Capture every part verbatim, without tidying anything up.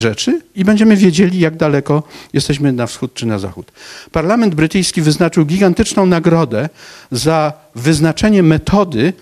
rzeczy i będziemy wiedzieli, jak daleko jesteśmy na wschód czy na zachód. Parlament brytyjski wyznaczył gigantyczną nagrodę za wyznaczenie metody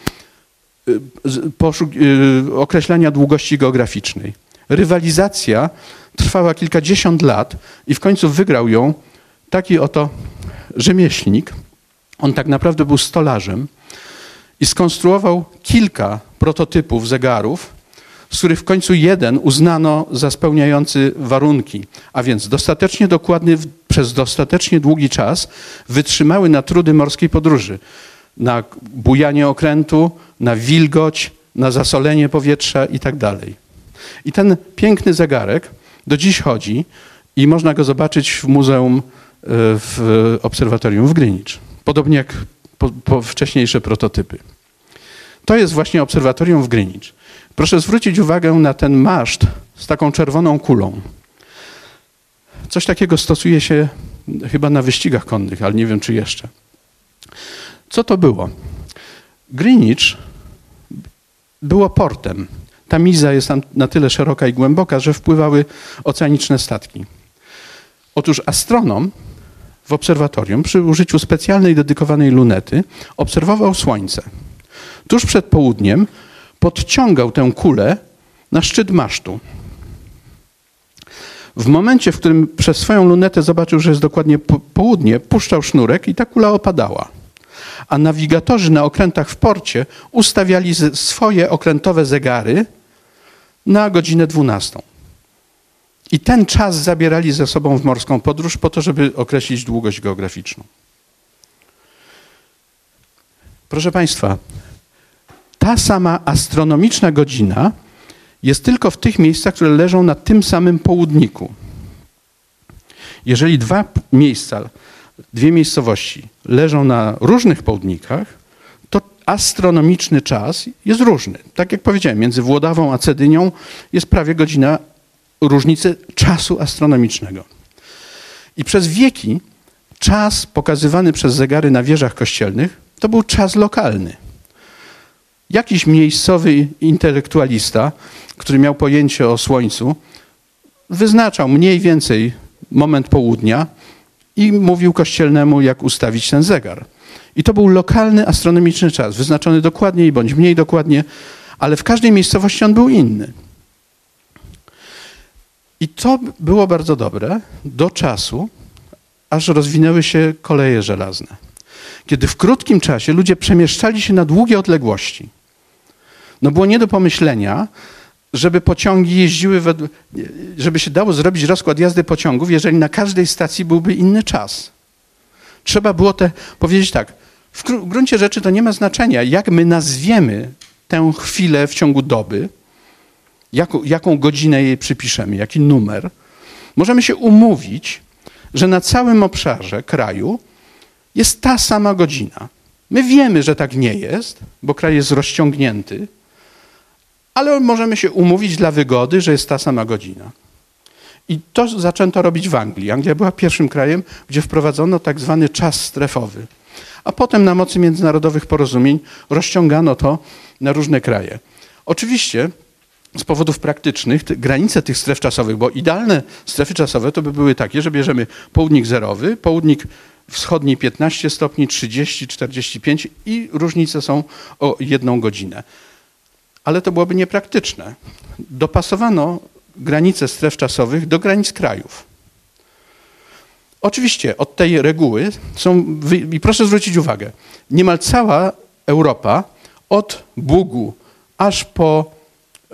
określania długości geograficznej. Rywalizacja trwała kilkadziesiąt lat i w końcu wygrał ją taki oto rzemieślnik. On tak naprawdę był stolarzem i skonstruował kilka prototypów zegarów, z których w końcu jeden uznano za spełniający warunki, a więc dostatecznie dokładny przez dostatecznie długi czas wytrzymały na trudy morskiej podróży, na bujanie okrętu, na wilgoć, na zasolenie powietrza i tak dalej. I ten piękny zegarek do dziś chodzi i można go zobaczyć w muzeum w obserwatorium w Greenwich, podobnie jak po, po wcześniejsze prototypy. To jest właśnie obserwatorium w Greenwich. Proszę zwrócić uwagę na ten maszt z taką czerwoną kulą. Coś takiego stosuje się chyba na wyścigach konnych, ale nie wiem, czy jeszcze. Co to było? Greenwich było portem. Tamiza jest tam na tyle szeroka i głęboka, że wpływały oceaniczne statki. Otóż astronom w obserwatorium przy użyciu specjalnej dedykowanej lunety obserwował Słońce. Tuż przed południem podciągał tę kulę na szczyt masztu. W momencie, w którym przez swoją lunetę zobaczył, że jest dokładnie południe, puszczał sznurek i ta kula opadała. A nawigatorzy na okrętach w porcie ustawiali swoje okrętowe zegary na godzinę dwunastą. I ten czas zabierali ze sobą w morską podróż po to, żeby określić długość geograficzną. Proszę Państwa, ta sama astronomiczna godzina jest tylko w tych miejscach, które leżą na tym samym południku. Jeżeli dwa miejsca, dwie miejscowości leżą na różnych południkach, to astronomiczny czas jest różny. Tak jak powiedziałem, między Włodawą a Cedynią jest prawie godzina różnicy czasu astronomicznego. I przez wieki czas pokazywany przez zegary na wieżach kościelnych to był czas lokalny. Jakiś miejscowy intelektualista, który miał pojęcie o Słońcu, wyznaczał mniej więcej moment południa i mówił kościelnemu, jak ustawić ten zegar. I to był lokalny astronomiczny czas, wyznaczony dokładniej bądź mniej dokładnie, ale w każdej miejscowości on był inny. I to było bardzo dobre do czasu, aż rozwinęły się koleje żelazne. Kiedy w krótkim czasie ludzie przemieszczali się na długie odległości. No było nie do pomyślenia, żeby pociągi jeździły, żeby się dało zrobić rozkład jazdy pociągów, jeżeli na każdej stacji byłby inny czas. Trzeba było te, powiedzieć tak, w gruncie rzeczy to nie ma znaczenia, jak my nazwiemy tę chwilę w ciągu doby, jaką, jaką godzinę jej przypiszemy, jaki numer. Możemy się umówić, że na całym obszarze kraju jest ta sama godzina. My wiemy, że tak nie jest, bo kraj jest rozciągnięty, ale możemy się umówić dla wygody, że jest ta sama godzina. I to zaczęto robić w Anglii. Anglia była pierwszym krajem, gdzie wprowadzono tak zwany czas strefowy. A potem na mocy międzynarodowych porozumień rozciągano to na różne kraje. Oczywiście z powodów praktycznych te, granice tych stref czasowych, bo idealne strefy czasowe to by były takie, że bierzemy południk zerowy, południk wschodni piętnaście stopni, trzydzieści, czterdzieści pięć i różnice są o jedną godzinę. Ale to byłoby niepraktyczne. Dopasowano granice stref czasowych do granic krajów. Oczywiście od tej reguły są, i proszę zwrócić uwagę, niemal cała Europa od Bugu aż po, yy,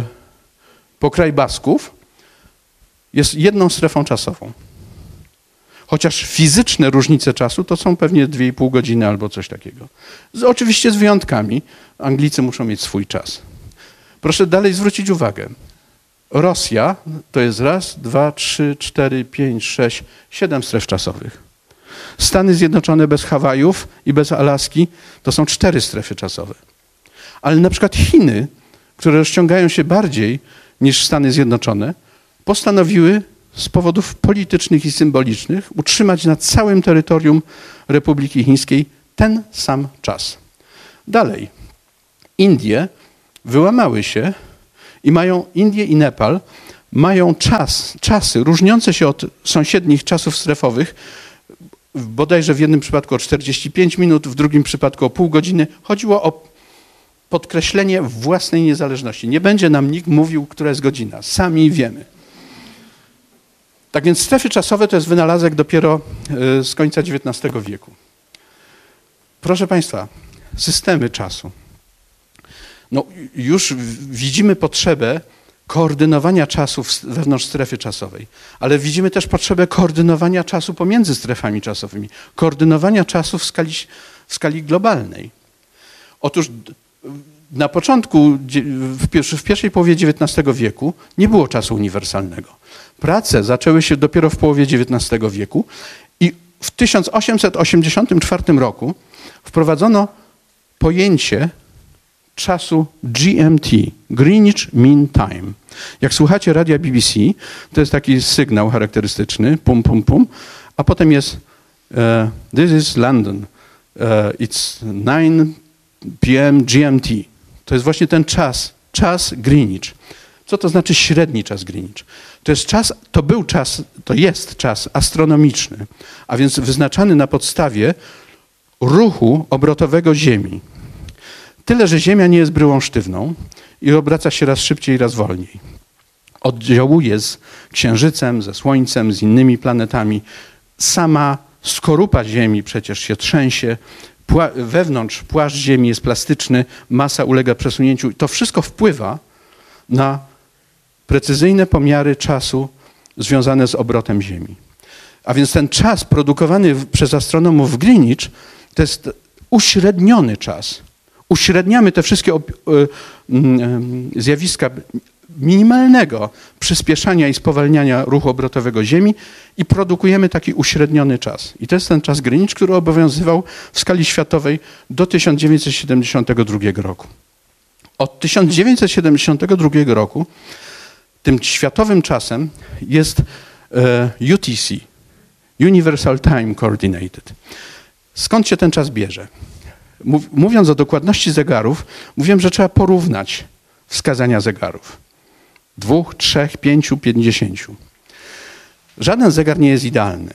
po kraj Basków jest jedną strefą czasową. Chociaż fizyczne różnice czasu to są pewnie dwie i pół godziny albo coś takiego. Z, oczywiście z wyjątkami. Anglicy muszą mieć swój czas. Proszę dalej zwrócić uwagę. Rosja to jest raz, dwa, trzy, cztery, pięć, sześć, siedem stref czasowych. Stany Zjednoczone bez Hawajów i bez Alaski to są cztery strefy czasowe. Ale na przykład Chiny, które rozciągają się bardziej niż Stany Zjednoczone, postanowiły z powodów politycznych i symbolicznych utrzymać na całym terytorium Republiki Chińskiej ten sam czas. Dalej, Indie wyłamały się i mają, Indie i Nepal mają czas, czasy różniące się od sąsiednich czasów strefowych, bodajże w jednym przypadku o czterdzieści pięć minut, w drugim przypadku o pół godziny. Chodziło o podkreślenie własnej niezależności. Nie będzie nam nikt mówił, która jest godzina. Sami wiemy. Tak więc strefy czasowe to jest wynalazek dopiero z końca dziewiętnastego wieku. Proszę Państwa, systemy czasu. No, już widzimy potrzebę koordynowania czasu wewnątrz strefy czasowej, ale widzimy też potrzebę koordynowania czasu pomiędzy strefami czasowymi, koordynowania czasu w skali, w skali globalnej. Otóż na początku, w, pierwszy, w pierwszej połowie dziewiętnastego wieku nie było czasu uniwersalnego. Prace zaczęły się dopiero w połowie dziewiętnastego wieku i w tysiąc osiemset osiemdziesiątym czwartym roku wprowadzono pojęcie czasu G M T, Greenwich Mean Time. Jak słuchacie radia B B C, to jest taki sygnał charakterystyczny, pum, pum, pum, a potem jest uh, this is London, uh, it's nine p m G M T. To jest właśnie ten czas, czas Greenwich. Co to znaczy średni czas Greenwich? To jest czas, to był czas, to jest czas astronomiczny, a więc wyznaczany na podstawie ruchu obrotowego Ziemi. Tyle, że Ziemia nie jest bryłą sztywną i obraca się raz szybciej, raz wolniej. Oddziałuje z Księżycem, ze Słońcem, z innymi planetami. Sama skorupa Ziemi przecież się trzęsie. Pła- wewnątrz płaszcz Ziemi jest plastyczny, masa ulega przesunięciu. To wszystko wpływa na precyzyjne pomiary czasu związane z obrotem Ziemi. A więc ten czas produkowany przez astronomów w Greenwich to jest uśredniony czas. Uśredniamy te wszystkie zjawiska minimalnego przyspieszania i spowalniania ruchu obrotowego Ziemi i produkujemy taki uśredniony czas. I to jest ten czas Greenwich, który obowiązywał w skali światowej do tysiąc dziewięćset siedemdziesiątego drugiego roku. Od tysiąc dziewięćset siedemdziesiątego drugiego roku tym światowym czasem jest U T C, Universal Time Coordinated. Skąd się ten czas bierze? Mówiąc o dokładności zegarów, mówiłem, że trzeba porównać wskazania zegarów. Dwóch, trzech, pięciu, pięćdziesięciu. Żaden zegar nie jest idealny.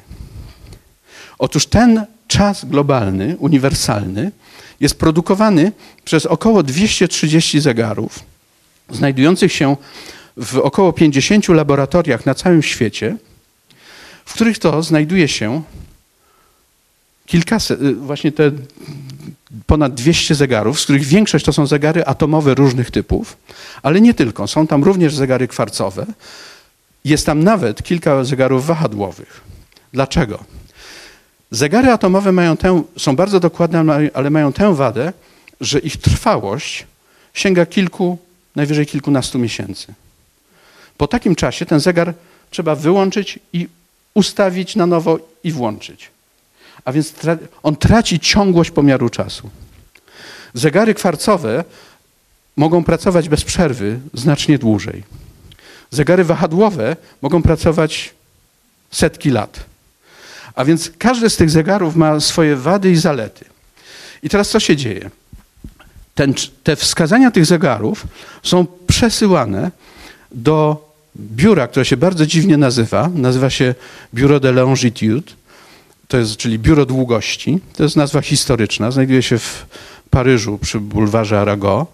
Otóż ten czas globalny, uniwersalny, jest produkowany przez około dwieście trzydzieści zegarów, znajdujących się w około pięćdziesięciu laboratoriach na całym świecie, w których to znajduje się kilkaset, właśnie te ponad dwieście zegarów, z których większość to są zegary atomowe różnych typów, ale nie tylko. Są tam również zegary kwarcowe. Jest tam nawet kilka zegarów wahadłowych. Dlaczego? Zegary atomowe mają tę, są bardzo dokładne, ale mają tę wadę, że ich trwałość sięga kilku, najwyżej kilkunastu miesięcy. Po takim czasie ten zegar trzeba wyłączyć i ustawić na nowo i włączyć. A więc tra- on traci ciągłość pomiaru czasu. Zegary kwarcowe mogą pracować bez przerwy znacznie dłużej. Zegary wahadłowe mogą pracować setki lat. A więc każdy z tych zegarów ma swoje wady i zalety. I teraz co się dzieje? Ten, te wskazania tych zegarów są przesyłane do biura, które się bardzo dziwnie nazywa. Nazywa się Bureau de Longitude. To jest, czyli Biuro Długości. To jest nazwa historyczna. Znajduje się w Paryżu przy bulwarze Arago.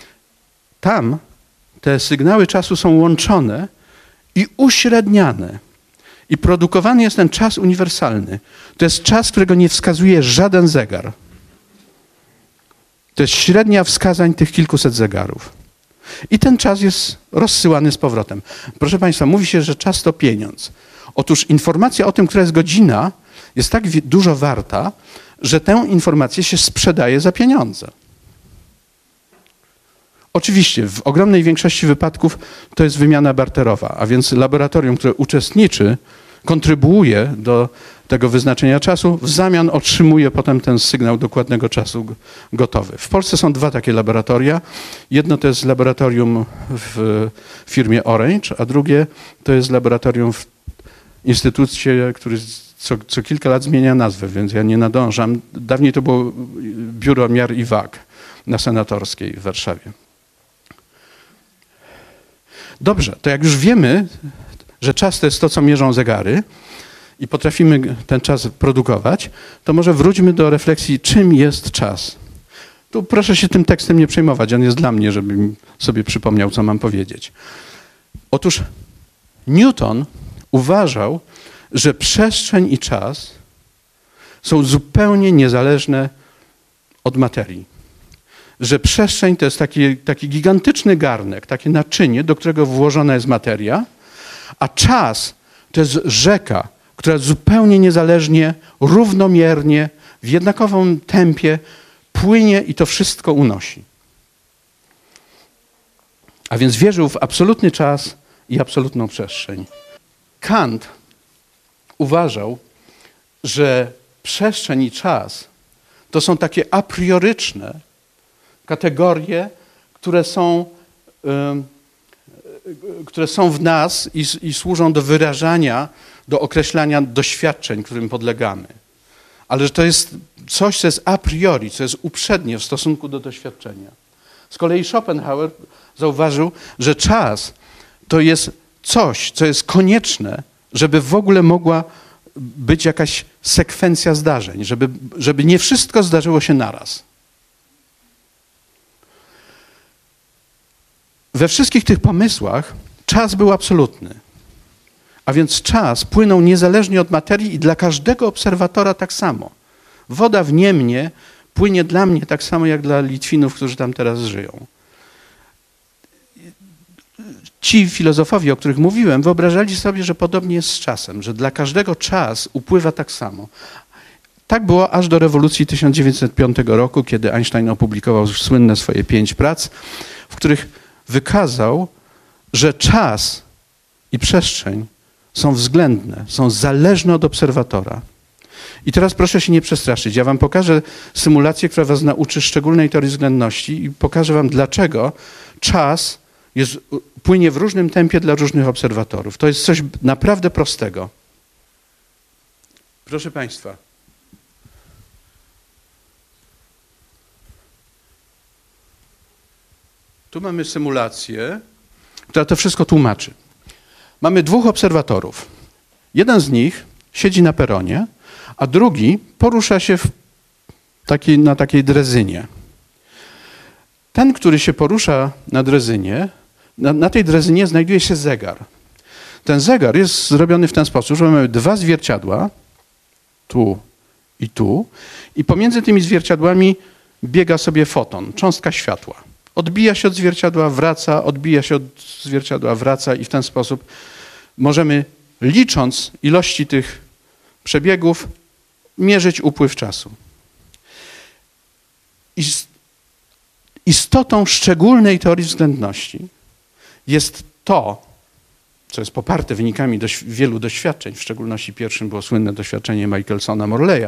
Tam te sygnały czasu są łączone i uśredniane. I produkowany jest ten czas uniwersalny. To jest czas, którego nie wskazuje żaden zegar. To jest średnia wskazań tych kilkuset zegarów. I ten czas jest rozsyłany z powrotem. Proszę Państwa, mówi się, że czas to pieniądz. Otóż informacja o tym, która jest godzina, jest tak dużo warta, że tę informację się sprzedaje za pieniądze. Oczywiście w ogromnej większości wypadków to jest wymiana barterowa, a więc laboratorium, które uczestniczy, kontrybuuje do tego wyznaczenia czasu, w zamian otrzymuje potem ten sygnał dokładnego czasu gotowy. W Polsce są dwa takie laboratoria. Jedno to jest laboratorium w firmie Orange, a drugie to jest laboratorium w instytucie, który co, co kilka lat zmienia nazwę, więc ja nie nadążam. Dawniej to było Biuro Miar i Wag na Senatorskiej w Warszawie. Dobrze, to jak już wiemy, że czas to jest to, co mierzą zegary i potrafimy ten czas produkować, to może wróćmy do refleksji, czym jest czas. Tu proszę się tym tekstem nie przejmować, on jest dla mnie, żebym sobie przypomniał, co mam powiedzieć. Otóż Newton uważał, że przestrzeń i czas są zupełnie niezależne od materii. Że przestrzeń to jest taki, taki gigantyczny garnek, takie naczynie, do którego włożona jest materia, a czas to jest rzeka, która zupełnie niezależnie, równomiernie, w jednakowym tempie płynie i to wszystko unosi. A więc wierzył w absolutny czas i absolutną przestrzeń. Kant uważał, że przestrzeń i czas to są takie aprioryczne kategorie, które są, y, które są w nas i, i służą do wyrażania, do określania doświadczeń, którym podlegamy. Ale że to jest coś, co jest a priori, co jest uprzednie w stosunku do doświadczenia. Z kolei Schopenhauer zauważył, że czas to jest coś, co jest konieczne, żeby w ogóle mogła być jakaś sekwencja zdarzeń, żeby, żeby nie wszystko zdarzyło się naraz. We wszystkich tych pomysłach czas był absolutny. A więc czas płynął niezależnie od materii i dla każdego obserwatora tak samo. Woda w Niemnie płynie dla mnie tak samo jak dla Litwinów, którzy tam teraz żyją. Ci filozofowie, o których mówiłem, wyobrażali sobie, że podobnie jest z czasem, że dla każdego czas upływa tak samo. Tak było aż do rewolucji tysiąc dziewięćset piątego roku, kiedy Einstein opublikował słynne swoje pięć prac, w których wykazał, że czas i przestrzeń są względne, są zależne od obserwatora. I teraz proszę się nie przestraszyć. Ja wam pokażę symulację, która was nauczy szczególnej teorii względności i pokażę wam, dlaczego czas jest, płynie w różnym tempie dla różnych obserwatorów. To jest coś naprawdę prostego. Proszę państwa. Tu mamy symulację, która to wszystko tłumaczy. Mamy dwóch obserwatorów. Jeden z nich siedzi na peronie, a drugi porusza się w takiej, na takiej drezynie. Ten, który się porusza na drezynie, na, na tej drezynie znajduje się zegar. Ten zegar jest zrobiony w ten sposób, że mamy dwa zwierciadła, tu i tu, i pomiędzy tymi zwierciadłami biega sobie foton, cząstka światła. Odbija się od zwierciadła, wraca, odbija się od zwierciadła, wraca i w ten sposób możemy, licząc ilości tych przebiegów, mierzyć upływ czasu. Istotą szczególnej teorii względności jest to, co jest poparte wynikami dość, wielu doświadczeń, w szczególności pierwszym było słynne doświadczenie Michelsona-Morleya,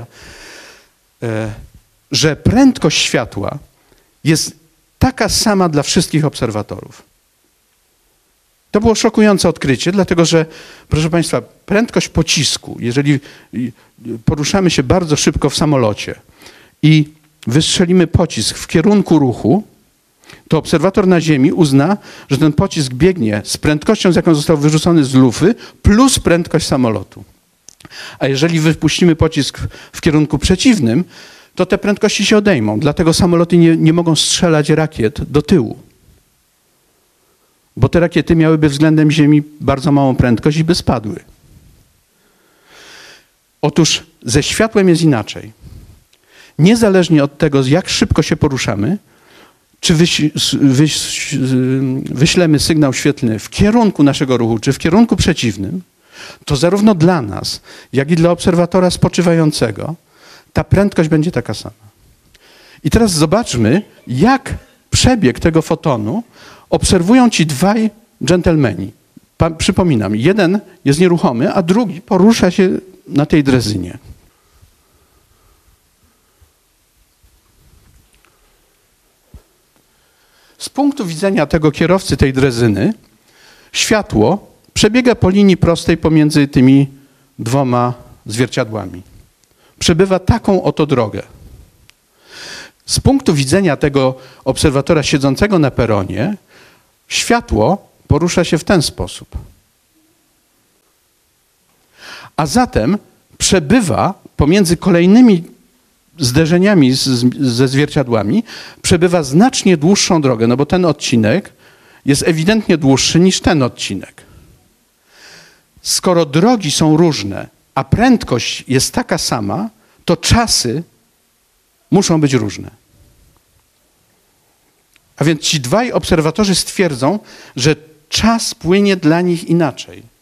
że prędkość światła jest taka sama dla wszystkich obserwatorów. To było szokujące odkrycie, dlatego że, proszę państwa, prędkość pocisku, jeżeli poruszamy się bardzo szybko w samolocie i wystrzelimy pocisk w kierunku ruchu, to obserwator na Ziemi uzna, że ten pocisk biegnie z prędkością, z jaką został wyrzucony z lufy, plus prędkość samolotu. A jeżeli wypuścimy pocisk w kierunku przeciwnym, to te prędkości się odejmą. Dlatego samoloty nie, nie mogą strzelać rakiet do tyłu. Bo te rakiety miałyby względem Ziemi bardzo małą prędkość i by spadły. Otóż ze światłem jest inaczej. Niezależnie od tego, jak szybko się poruszamy, czy wyś, wyś, wyślemy sygnał świetlny w kierunku naszego ruchu, czy w kierunku przeciwnym, to zarówno dla nas, jak i dla obserwatora spoczywającego ta prędkość będzie taka sama. I teraz zobaczmy, jak przebieg tego fotonu obserwują ci dwaj dżentelmeni. Pa, przypominam, jeden jest nieruchomy, a drugi porusza się na tej drezynie. Z punktu widzenia tego kierowcy tej drezyny, światło przebiega po linii prostej pomiędzy tymi dwoma zwierciadłami. Przebywa taką oto drogę. Z punktu widzenia tego obserwatora siedzącego na peronie, światło porusza się w ten sposób. A zatem przebywa pomiędzy kolejnymi zderzeniami z, z, ze zwierciadłami, przebywa znacznie dłuższą drogę, no bo ten odcinek jest ewidentnie dłuższy niż ten odcinek. Skoro drogi są różne, a prędkość jest taka sama, to czasy muszą być różne. A więc ci dwaj obserwatorzy stwierdzą, że czas płynie dla nich inaczej.